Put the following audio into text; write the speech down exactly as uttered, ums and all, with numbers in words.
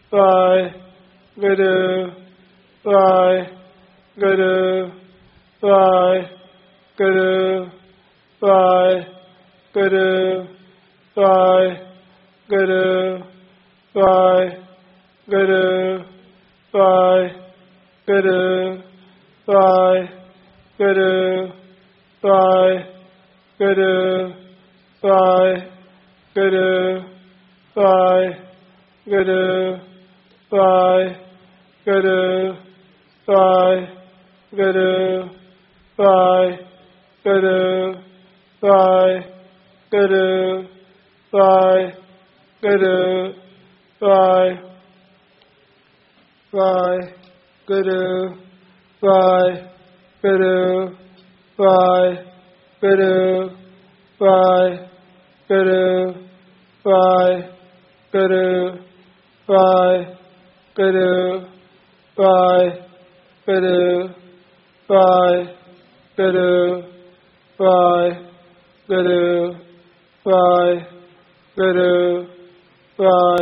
Bye. Guru. Bye. Guru. Bye. Guru. Bye. Guru. Bye. Guru. Bye. Guru. Bye. Guru. Bye. Guru. Bye. Guru. Bye. Guru. Bye. Guru. Bye. Guru. Bye. Guru. Bye. Guru. Bye. Guru. Bye. Guru. Bye. Bye. Guru. Bye. Guru. Bye. Guru. Bye. Guru. Bye. Guru. Bye. Guru. Bye. Guru. Bye. Guru. Bye. Guru. Bye. Guru. Bye.